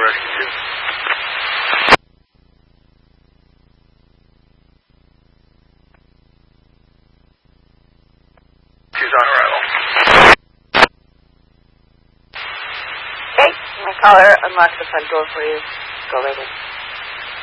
Rescue 2. She's on arrival. Okay, my caller unlocks the front door for you. Go right in.